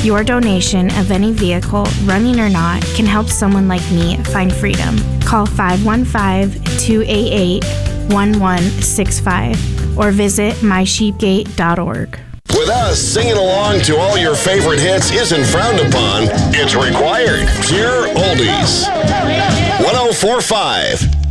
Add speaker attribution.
Speaker 1: Your donation of any vehicle, running or not, can help someone like me find freedom. Call 515-288-1165 or visit mysheepgate.org.
Speaker 2: With us, singing along to all your favorite hits isn't frowned upon. It's required. Pure oldies. 104.5